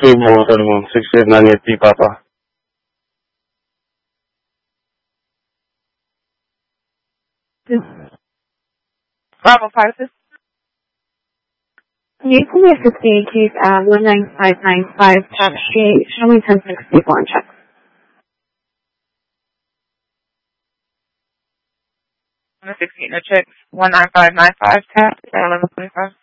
2 Bravo 31, 6898 Papa. Bravo 56. Can you pull me a 58 case at 19595 Top Street, show me 1064 on check. 16, no check. 19595 tap at 1125.